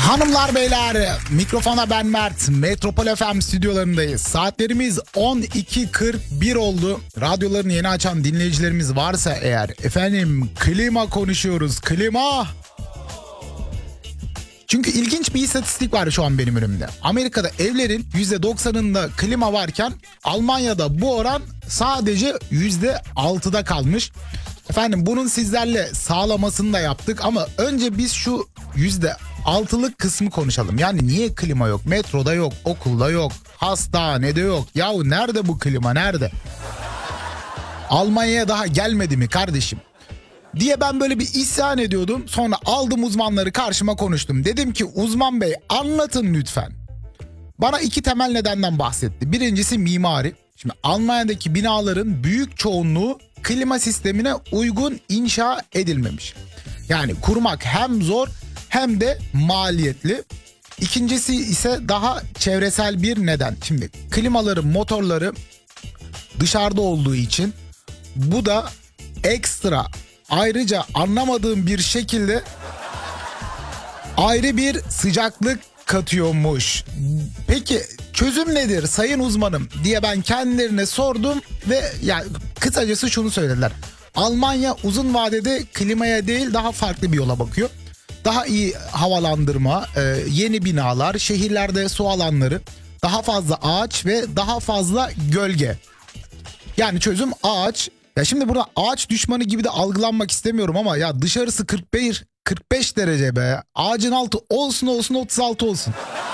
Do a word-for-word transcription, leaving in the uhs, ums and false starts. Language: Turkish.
Hanımlar beyler, mikrofona ben Mert, Metropol F M stüdyolarındayız. Saatlerimiz on iki kırk bir oldu. Radyolarını yeni açan dinleyicilerimiz varsa eğer, efendim klima konuşuyoruz, klima. Çünkü ilginç bir istatistik var şu an benim önümde. Amerika'da evlerin yüzde doksanında klima varken Almanya'da bu oran sadece yüzde altıda kalmış. Efendim bunun sizlerle sağlamasını da yaptık ama önce biz şu yüzde altılık kısmı konuşalım. Yani niye klima yok? Metroda yok, okulda yok, hastanede yok. Yahu nerede bu klima, nerede? Almanya'ya daha gelmedi mi kardeşim? Diye ben böyle bir isyan ediyordum. Sonra aldım uzmanları karşıma konuştum. Dedim ki uzman bey anlatın lütfen. Bana iki temel nedenden bahsetti. Birincisi mimari. Şimdi Almanya'daki binaların büyük çoğunluğu klima sistemine uygun inşa edilmemiş. Yani kurmak hem zor hem de maliyetli. İkincisi ise daha çevresel bir neden. Şimdi klimaların motorları dışarıda olduğu için bu da ekstra, ayrıca anlamadığım bir şekilde ayrı bir sıcaklık katıyormuş. Peki çözüm nedir sayın uzmanım diye ben kendilerine sordum ve yani kısacası şunu söylediler. Almanya uzun vadede klimaya değil daha farklı bir yola bakıyor. Daha iyi havalandırma, yeni binalar, şehirlerde su alanları, daha fazla ağaç ve daha fazla gölge. Yani çözüm ağaç. Ya şimdi burada ağaç düşmanı gibi de algılanmak istemiyorum ama ya dışarısı kırk beş kırk beş derece be. Ağacın altı olsun olsun otuz altı olsun.